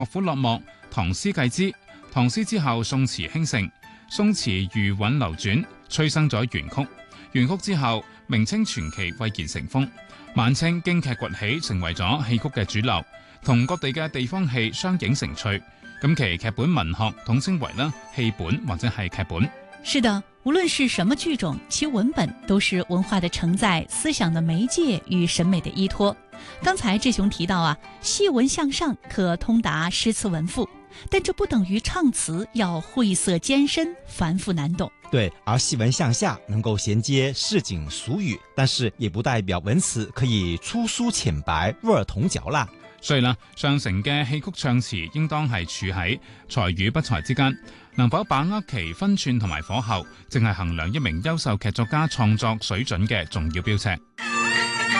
樂府落幕，唐詩繼之。唐詩之後，宋詞興盛，宋詞餘韻流轉，催生咗元曲。元曲之後，明清傳奇蔚然成風。晚清京劇崛起，成為咗戲曲嘅主流，同各地嘅地方戲相映成趣。咁其劇本文學統稱為戲本或者係劇本。 是的，無論是什麼劇種，其文本都是文化的承載、思想的媒介與審美的依託。剛才志雄提到戲文向上可通達詩詞文賦，但這不等於唱詞要晦澀艱深、繁複難懂。 對，而戲文向下能夠銜接市井俗語，但是也不代表文詞可以粗疏淺白、入耳童嚼啦。 所以上乘嘅戲曲唱詞應當係處喺才與不才之間，能否把握其分寸同埋火候，正係衡量一名優秀劇作家創作水準嘅重要標尺。